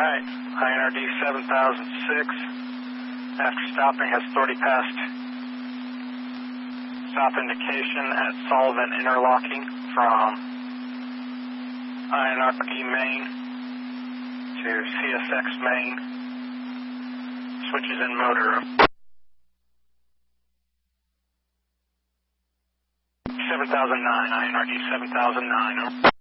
Alright, INRD 7006, after stopping has authority passed stop indication at Sullivan Interlocking from INRD main to CSX main, switches in motor. 7009, INRD 7009.